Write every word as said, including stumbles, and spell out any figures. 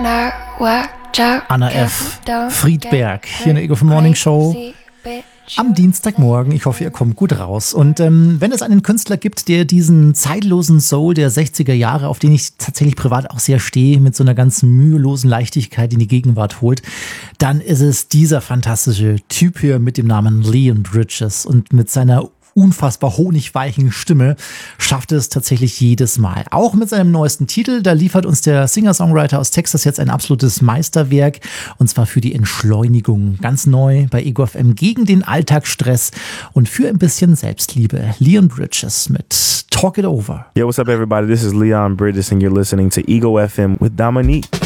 Anna F. Friedberg, hier in der Ego of Morning Show. Am Dienstagmorgen. Ich hoffe, ihr kommt gut raus. Und ähm, wenn es einen Künstler gibt, der diesen zeitlosen Soul der sechziger Jahre, auf den ich tatsächlich privat auch sehr stehe, mit so einer ganz mühelosen Leichtigkeit in die Gegenwart holt, dann ist es dieser fantastische Typ hier mit dem Namen Leon Bridges. Und mit seiner unfassbar honigweichen Stimme schafft es tatsächlich jedes Mal. Auch mit seinem neuesten Titel, da liefert uns der Singer-Songwriter aus Texas jetzt ein absolutes Meisterwerk, und zwar für die Entschleunigung. Ganz neu bei Ego F M gegen den Alltagsstress und für ein bisschen Selbstliebe. Leon Bridges mit Talk It Over. Yo, what's up everybody? This is Leon Bridges and you're listening to Ego F M with Dominique.